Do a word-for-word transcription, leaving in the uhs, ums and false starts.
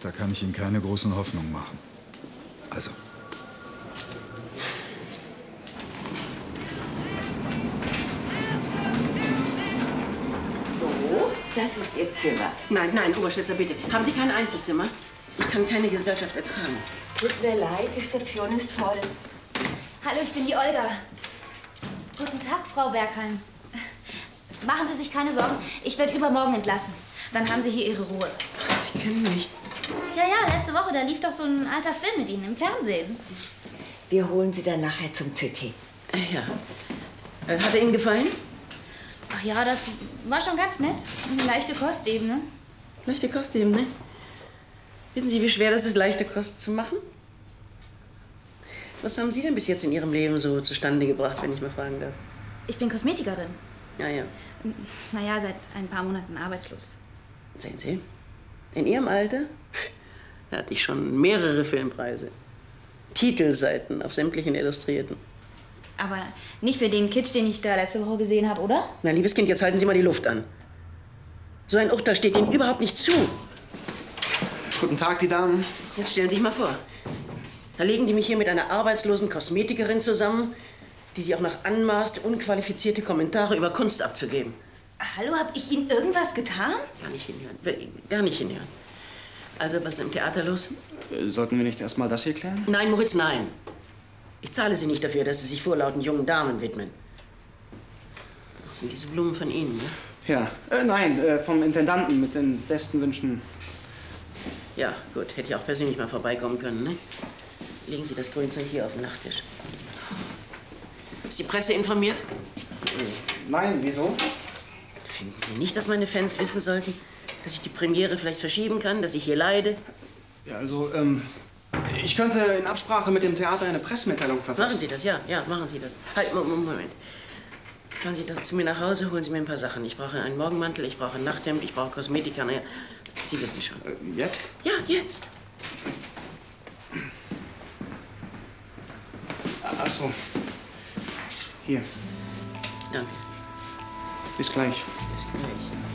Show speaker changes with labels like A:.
A: da kann ich Ihnen keine großen Hoffnungen machen. Also.
B: So, das ist Ihr Zimmer.
C: Nein, nein, Oberschwester, bitte. Haben Sie kein Einzelzimmer? Ich kann keine Gesellschaft ertragen.
B: Tut mir leid, die Station ist voll.
D: Hallo, ich bin die Olga. Guten Tag, Frau Bergheim. Machen Sie sich keine Sorgen, ich werde übermorgen entlassen. Dann haben Sie hier Ihre Ruhe.
C: Sie kennen mich.
D: Ja, ja, letzte Woche, da lief doch so ein alter Film mit Ihnen im Fernsehen.
B: Wir holen Sie dann nachher zum C T.
C: Äh, ja. Äh, hat er Ihnen gefallen?
D: Ach ja, das war schon ganz nett. Eine leichte Kost eben, ne?
C: Leichte Kost eben, ne? Wissen Sie, wie schwer das ist, leichte Kost zu machen? Was haben Sie denn bis jetzt in Ihrem Leben so zustande gebracht, wenn ich mal fragen darf?
D: Ich bin Kosmetikerin.
C: Ja, ja.
D: Naja, seit ein paar Monaten arbeitslos.
C: Sehen Sie, in Ihrem Alter da hatte ich schon mehrere Filmpreise. Titelseiten auf sämtlichen Illustrierten.
D: Aber nicht für den Kitsch, den ich da letzte Woche gesehen habe, oder?
C: Na, liebes Kind, jetzt halten Sie mal die Luft an. So ein Urteil steht Ihnen überhaupt nicht zu.
E: Guten Tag, die Damen.
C: Jetzt stellen Sie sich mal vor. Da legen die mich hier mit einer arbeitslosen Kosmetikerin zusammen, die sich auch noch anmaßt, unqualifizierte Kommentare über Kunst abzugeben.
D: Hallo, habe ich Ihnen irgendwas getan?
C: Gar nicht hinhören. Gar nicht hinhören. Also, was ist im Theater los?
E: Sollten wir nicht erst mal das hier klären?
C: Nein, Moritz, nein. Ich zahle Sie nicht dafür, dass Sie sich vorlauten jungen Damen widmen. Das sind diese Blumen von Ihnen, ne?
E: Ja. Äh, nein, äh, vom Intendanten mit den besten Wünschen.
C: Ja, gut. Hätte ich auch persönlich mal vorbeikommen können, ne? Legen Sie das Grünzeug hier auf den Nachttisch. Ist die Presse informiert?
E: Nein, wieso?
C: Finden Sie nicht, dass meine Fans wissen sollten, dass ich die Premiere vielleicht verschieben kann, dass ich hier leide?
E: Ja, also, ähm, ich könnte in Absprache mit dem Theater eine Pressemitteilung verfassen.
C: Machen Sie das, ja, ja, machen Sie das. Halt, Moment. Fahren Sie das zu mir nach Hause, holen Sie mir ein paar Sachen. Ich brauche einen Morgenmantel, ich brauche ein Nachthemd, ich brauche Kosmetika. Naja, Sie wissen schon.
E: Äh, jetzt?
C: Ja, jetzt.
E: Ach so. Hier.
C: Danke.
E: Bis gleich.
C: Bis gleich.